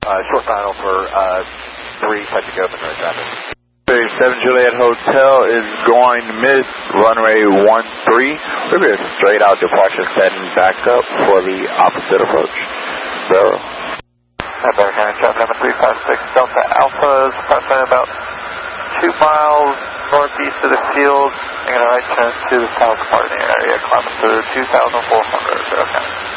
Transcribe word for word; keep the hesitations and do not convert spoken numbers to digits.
Uh, short final for uh, three, touch and go, Monroe traffic. seven Juliet Hotel is going to miss runway one three. We're going to straight out departure setting back up for the opposite approach. Zero. Better County traffic number three five six Delta Alpha is approximately about two miles northeast of the field. I'm going to right turn to the south part of the area, kilometer two thousand four hundred. Okay.